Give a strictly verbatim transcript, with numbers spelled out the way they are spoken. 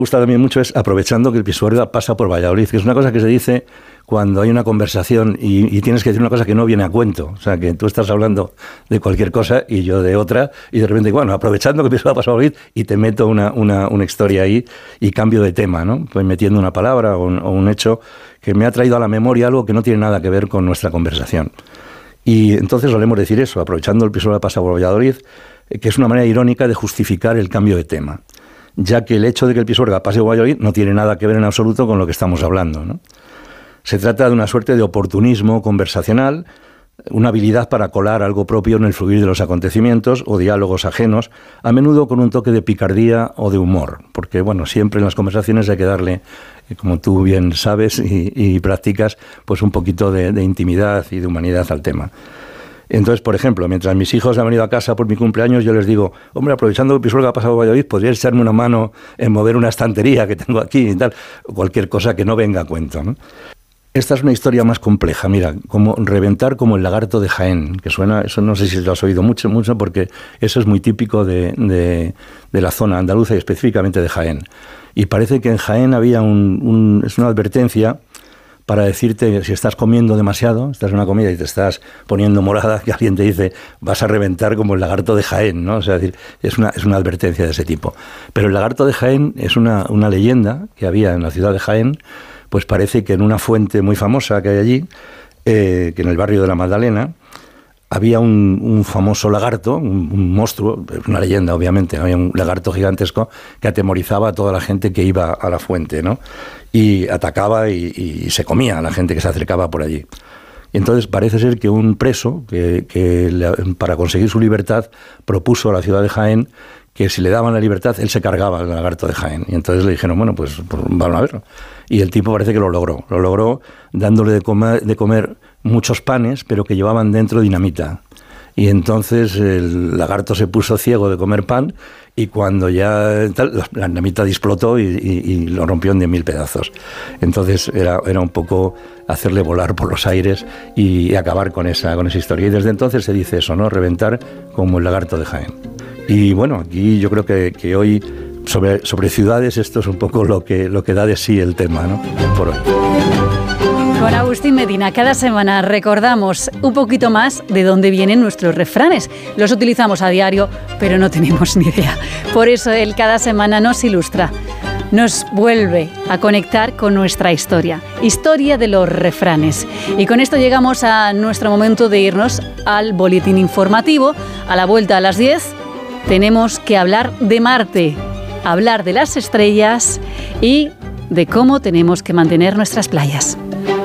gusta también mucho es aprovechando que el Pisuerga pasa por Valladolid, que es una cosa que se dice cuando hay una conversación y, y tienes que decir una cosa que no viene a cuento. O sea, que tú estás hablando de cualquier cosa y yo de otra, y de repente, bueno, aprovechando que el Pisuerga pasa por Valladolid, y te meto una, una, una historia ahí y cambio de tema, ¿no? Pues metiendo una palabra o un, o un hecho que me ha traído a la memoria algo que no tiene nada que ver con nuestra conversación. Y entonces solemos decir eso, aprovechando el Pisuerga pasa por Valladolid, que es una manera irónica de justificar el cambio de tema, ya que el hecho de que el Pisuerga pase por Valladolid no tiene nada que ver en absoluto con lo que estamos hablando, ¿no? Se trata de una suerte de oportunismo conversacional, una habilidad para colar algo propio en el fluir de los acontecimientos o diálogos ajenos, a menudo con un toque de picardía o de humor, porque bueno, siempre en las conversaciones hay que darle, como tú bien sabes y, y practicas, pues un poquito de, de intimidad y de humanidad al tema. Entonces, por ejemplo, mientras mis hijos han venido a casa por mi cumpleaños, yo les digo, hombre, aprovechando que el Pisuerga ha pasado por Valladolid, ¿podrías echarme una mano en mover una estantería que tengo aquí y tal? O cualquier cosa que no venga a cuento, ¿no? Esta es una historia más compleja, mira, como reventar como el lagarto de Jaén, que suena, eso no sé si lo has oído mucho, mucho, porque eso es muy típico de, de, de la zona andaluza y específicamente de Jaén. Y parece que en Jaén había un, un, es una advertencia para decirte, si estás comiendo demasiado, estás en una comida y te estás poniendo morada, que alguien te dice, vas a reventar como el lagarto de Jaén, ¿no? O sea, es decir, es una, es una advertencia de ese tipo. Pero el lagarto de Jaén es una, una leyenda que había en la ciudad de Jaén. Pues parece que en una fuente muy famosa que hay allí, eh, que en el barrio de la Magdalena, había un, un famoso lagarto, un, un monstruo, una leyenda obviamente, había un lagarto gigantesco que atemorizaba a toda la gente que iba a la fuente, ¿no? Y atacaba y, y se comía a la gente que se acercaba por allí. Y entonces parece ser que un preso, que, que le, para conseguir su libertad, propuso a la ciudad de Jaén que si le daban la libertad, él se cargaba al lagarto de Jaén. Y entonces le dijeron, bueno, pues, pues vamos a verlo. Y el tipo parece que lo logró. Lo logró dándole de comer, de comer muchos panes, pero que llevaban dentro dinamita. Y entonces el lagarto se puso ciego de comer pan y cuando ya tal, la dinamita explotó y, y, y lo rompió en diez mil pedazos. Entonces era, era un poco hacerle volar por los aires y, y acabar con esa, con esa historia. Y desde entonces se dice eso, ¿no? Reventar como el lagarto de Jaén. Y bueno, aquí yo creo que, que hoy sobre, sobre ciudades esto es un poco lo que, lo que da de sí el tema, ¿no? Por hoy. Con Agustín Medina, cada semana recordamos un poquito más de dónde vienen nuestros refranes. Los utilizamos a diario, pero no tenemos ni idea. Por eso él cada semana nos ilustra, nos vuelve a conectar con nuestra historia, historia de los refranes. Y con esto llegamos a nuestro momento de irnos al boletín informativo. A la vuelta a las diez tenemos que hablar de Marte, hablar de las estrellas y de cómo tenemos que mantener nuestras playas.